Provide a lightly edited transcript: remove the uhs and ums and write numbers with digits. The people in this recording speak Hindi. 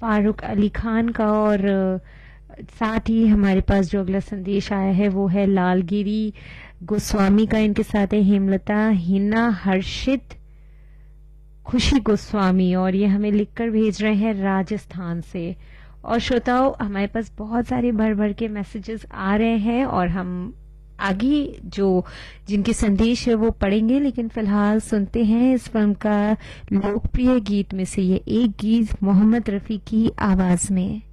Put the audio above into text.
फारूक अली खान का। और साथ ही हमारे पास जो अगला संदेश आया है वो है लालगिरी गोस्वामी का। इनके साथ है हेमलता, हिना, हर्षित, खुशी गोस्वामी, और ये हमें लिखकर भेज रहे हैं राजस्थान से। और श्रोताओं, हमारे पास बहुत सारे भर भर के मैसेजेस आ रहे हैं और हम आगे जो जिनके संदेश है वो पढ़ेंगे, लेकिन फिलहाल सुनते हैं इस फिल्म का लोकप्रिय गीत में से ये एक गीत मोहम्मद रफी की आवाज में।